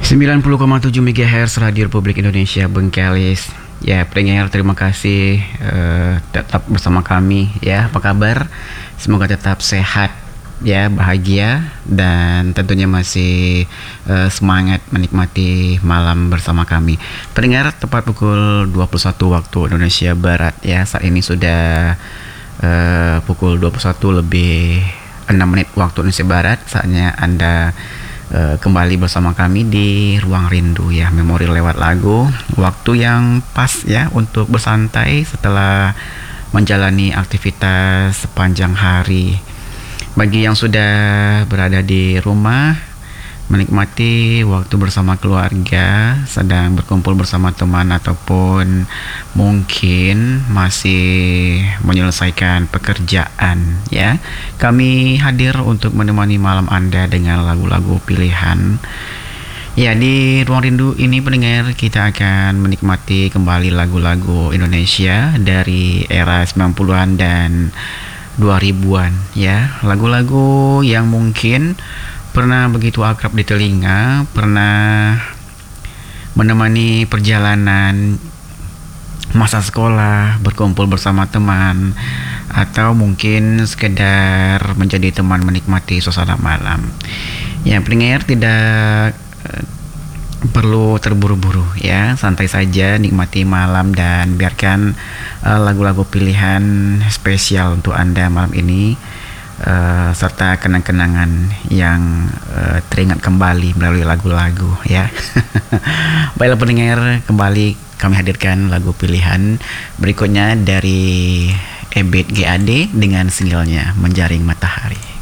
90,7 MHz Radio Republik Indonesia Bengkelis. Ya, pendengar, terima kasih tetap bersama kami ya. Apa kabar? Semoga tetap sehat ya, bahagia dan tentunya masih semangat menikmati malam bersama kami. Pendengar, tepat pukul 21 waktu Indonesia Barat ya. Saat ini sudah pukul 21 lebih 6 menit waktu Indonesia Barat. Saatnya Anda kembali bersama kami di Ruang Rindu ya, memori lewat lagu. Waktu yang pas ya untuk bersantai setelah menjalani aktivitas sepanjang hari. Bagi yang sudah berada di rumah, menikmati waktu bersama keluarga, sedang berkumpul bersama teman, ataupun mungkin masih menyelesaikan pekerjaan ya, kami hadir untuk menemani malam Anda dengan lagu-lagu pilihan. Ya, di Ruang Rindu ini pendengar, kita akan menikmati kembali lagu-lagu Indonesia dari era 90-an dan 2000-an ya. Lagu-lagu yang mungkin pernah begitu akrab di telinga, pernah menemani perjalanan masa sekolah, berkumpul bersama teman, atau mungkin sekedar menjadi teman menikmati suasana malam. Ya, pendengar, tidak perlu terburu-buru ya, santai saja nikmati malam dan biarkan lagu-lagu pilihan spesial untuk Anda malam ini, serta kenang-kenangan yang teringat kembali melalui lagu-lagu ya. Baiklah pendengar, kembali kami hadirkan lagu pilihan berikutnya dari Ebit GAD dengan singlenya Menjaring Matahari.